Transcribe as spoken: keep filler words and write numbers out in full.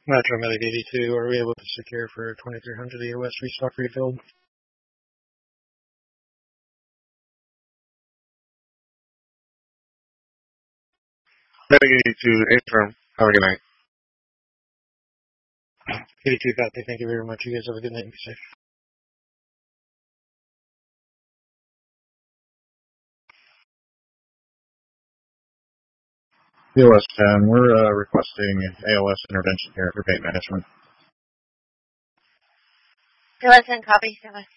Metro Medic eighty-two, are we able to secure for twenty-three hundred E O S restock refilled? Medic eighty-two, A-firm. Have a good night. eighty-two copy, thank you very much. You guys have a good night and be safe. E O S ten, we're uh, requesting A L S intervention here for paint management. E O S ten, copy.